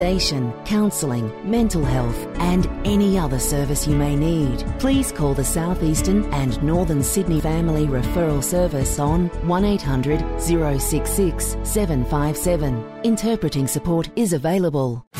counselling, mental health and any other service you may need. Please call the South Eastern and Northern Sydney Family Referral Service on 1800 066 757. Interpreting support is available.